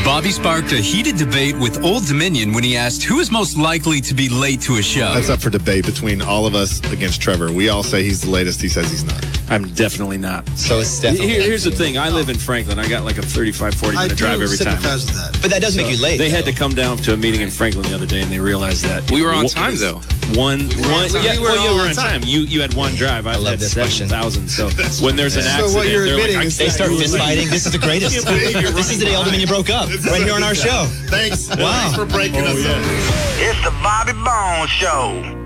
Bobby sparked a heated debate with Old Dominion when he asked who is most likely to be late to a show. That's up for debate between all of us against Trevor. We all say he's the latest. He says he's not. I'm definitely not. So it's definitely. Here's the thing. I live in Franklin. I got like a 35, 40 minute drive every time. With that. But that does make you late. They had to come down to a meeting in Franklin the other day, and they realized that We were on time, though. You were on time. You had one drive. I love had this question. 7,000. So when there's an accident, what you're they're admitting like, is They start fist fighting. This is the greatest. This is the day Old Dominion broke up. Right here on our show. Thanks. Wow. Thanks for breaking us up. It's the Bobby Bones Show.